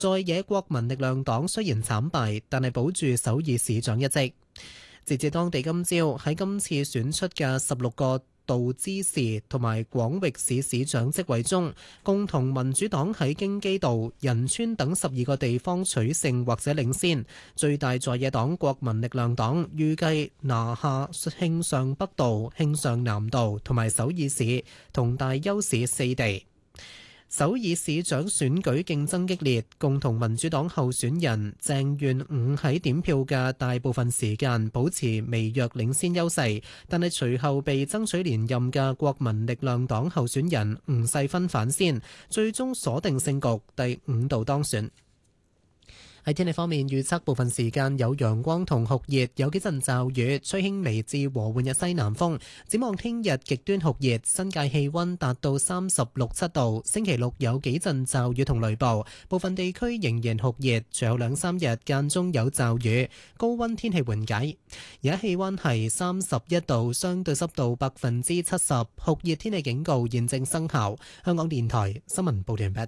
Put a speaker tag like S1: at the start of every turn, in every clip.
S1: 在野國民力量黨雖然慘敗，但係保住首爾市長一職。截至當地今朝，喺今次選出嘅16個道知事同埋廣域市市長職位中，共同民主黨喺京畿道、仁川等12個地方取勝或者領先。最大在野黨國民力量黨預計拿下慶尚北道、慶尚南道同埋首爾市同大邱市4地。首爾市長選舉競爭激烈，共同民主黨候選人鄭元午喺點票嘅大部分時間保持微弱領先優勢，但係隨後被爭取連任嘅國民力量黨候選人吳世勳反先，最終鎖定勝局，第5度當選。喺天氣方面，預測部分時間有陽光同酷熱，有幾陣驟雨，吹輕微至和緩嘅西南風。展望聽日極端酷熱，新界氣溫達到36-7度。星期六有幾陣驟雨同雷暴，部分地區仍然酷熱，隨後2-3日間中有驟雨，高溫天氣緩解。而家氣溫係31度，相對濕度70%，酷熱天氣警告現正生效。香港電台新聞報道完畢。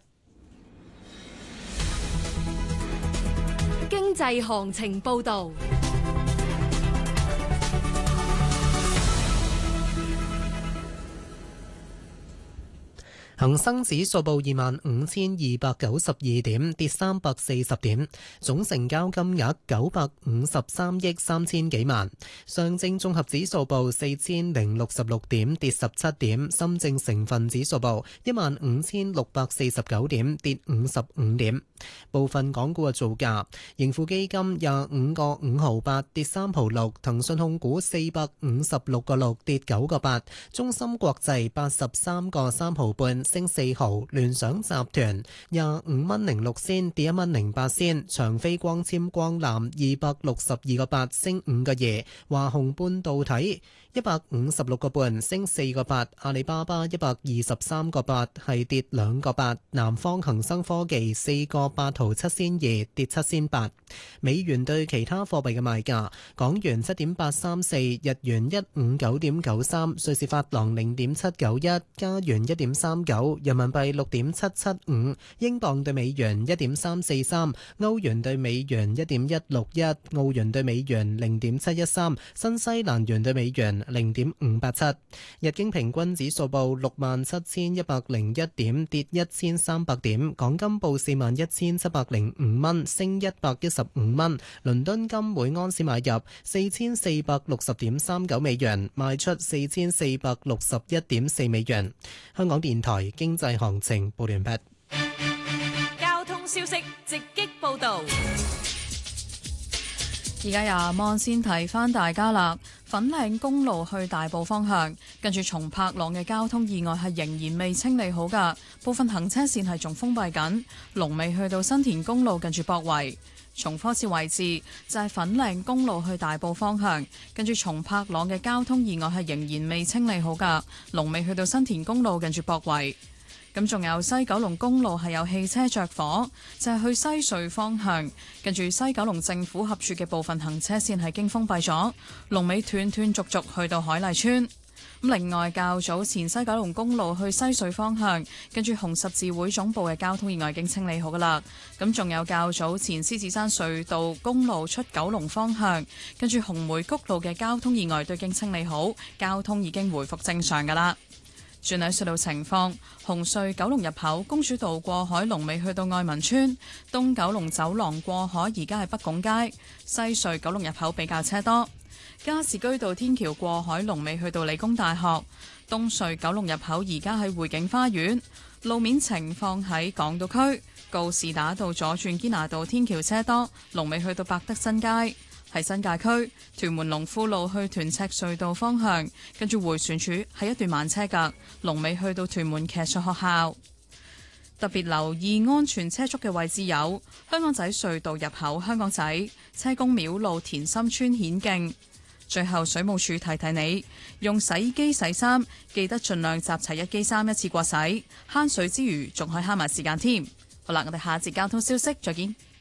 S2: 經濟行情報導。
S1: 恒生指數報25,292點，跌340點，總成交金額953億3千幾萬。上證綜合指數報4,066點，跌17點。深證成分指數報15,649點，跌55點。部分港股嘅造價：盈富基金25個5毫8，跌3毫6；騰訊控股456個6，跌9個8；中芯國際83個3毫半，升4毫；聯想集團25蚊06仙，跌1蚊08仙；長飛光纖光纜262個8，升5個2；華虹半導體156個半，升4個8；阿里巴巴123個8，係跌2個8；南方恒生科技4個8毫7仙2，跌7仙8。美元對其他貨幣嘅賣價：港元7.834，日元159.93，瑞士法郎0.791，加元1.39，人民幣6.775，英鎊對美元1.343，歐元對美元1.161，澳元對美元0.713，新西蘭元對美元0.587。日經平均指數報67,101點，跌1300點。港金報41,705蚊，升115蚊。倫敦金每盎司買入4460.39美元，賣出4461.4美元。香港電台經濟行情報完畢。
S2: 交通消息直擊報道。
S3: 而家由望先提翻大家啦，粉嶺公路去大埔方向，跟住松柏塱嘅交通意外係仍然未清理好噶，部分行車線係仲封閉緊。龍尾去到新田公路近住博圍。重複次位置就係粉嶺公路去大埔方向，跟住松柏塱嘅交通意外係仍然未清理好噶，龍尾去到新田公路近住博圍。咁仲有西九龍公路係有汽車着火，就係去西隧方向，跟住西九龍政府合署嘅部分行車線係經封閉咗，龍尾斷斷續續去到海麗村。咁另外較早前西九龍公路去西隧方向，跟住紅十字會總部嘅交通意外已經清理好噶啦。咁仲有較早前獅子山隧道公路出九龍方向，跟住紅梅谷路嘅交通意外都已經清理好，交通已經回復正常噶啦。轉喺隧道情況，紅隧九龍入口公主道過海龍尾去到愛民村，東九龍走廊過海而家係北拱街，西隧九龍入口比較車多。加士居道天橋過海龍尾去到理工大學，東隧九龍入口而家喺匯景花園。路面情況喺港島區，告士打道左轉堅拿道天橋車多，龍尾去到百德新街。喺新界區，屯門龍富路去屯赤隧道方向，跟住迴旋處係一段慢車㗎，龍尾去到屯門騎術學校。特別留意安全車速嘅位置有香港仔隧道入口、香港仔車公廟路田心村顯徑。最後，水務署提提你，用洗衣機洗衫，記得盡量集齊一機衫一次過洗，慳水之餘仲可以慳埋時間添。好啦，我哋下節交通消息再見。